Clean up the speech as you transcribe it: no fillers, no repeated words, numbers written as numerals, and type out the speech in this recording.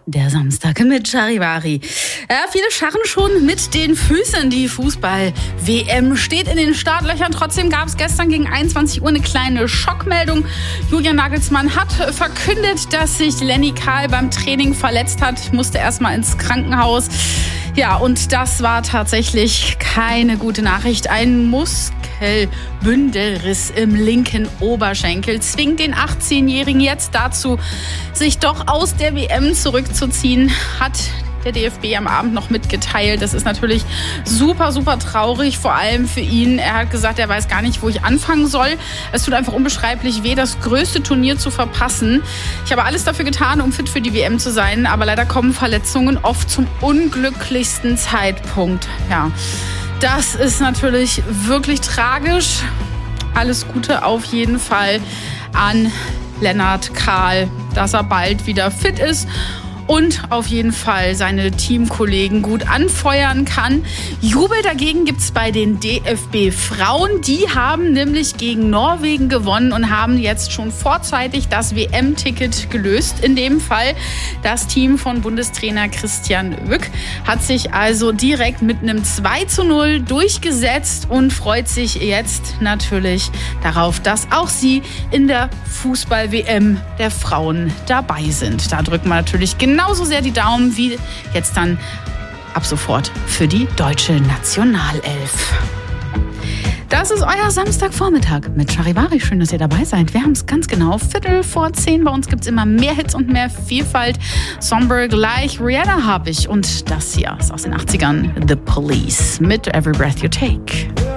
Der Samstag mit Charivari. Ja, viele scharren schon mit den Füßen. Die Fußball-WM steht in den Startlöchern. Trotzdem gab es gestern gegen 21 Uhr eine kleine Schockmeldung. Julian Nagelsmann hat verkündet, dass sich Lenny Kahl beim Training verletzt hat. Musste erstmal ins Krankenhaus. Ja, und das war tatsächlich keine gute Nachricht. Ein Muskelbündelriss im linken Oberschenkel zwingt den 18-Jährigen jetzt dazu, sich doch aus der WM zurückzuziehen, hat der DFB am Abend noch mitgeteilt. Das ist natürlich super, super traurig, vor allem für ihn. Er hat gesagt, er weiß gar nicht, wo ich anfangen soll. Es tut einfach unbeschreiblich weh, das größte Turnier zu verpassen. Ich habe alles dafür getan, um fit für die WM zu sein, aber leider kommen Verletzungen oft zum unglücklichsten Zeitpunkt. Ja, das ist natürlich wirklich tragisch. Alles Gute auf jeden Fall an Lennart Kahl, dass er bald wieder fit ist und auf jeden Fall seine Teamkollegen gut anfeuern kann. Jubel dagegen gibt's bei den DFB-Frauen. Die haben nämlich gegen Norwegen gewonnen und haben jetzt schon vorzeitig das WM-Ticket gelöst. In dem Fall das Team von Bundestrainer Christian Wück hat sich also direkt mit einem 2:0 durchgesetzt und freut sich jetzt natürlich darauf, dass auch sie in der Fußball-WM der Frauen dabei sind. Da drücken wir natürlich genauso sehr die Daumen wie jetzt dann ab sofort für die deutsche Nationalelf. Das ist euer Samstagvormittag mit Charivari. Schön, dass ihr dabei seid. Wir haben es ganz genau 9:15. Bei uns gibt es immer mehr Hits und mehr Vielfalt. Somber gleich Rihanna habe ich. Und das hier ist aus den 80ern. The Police mit Every Breath You Take.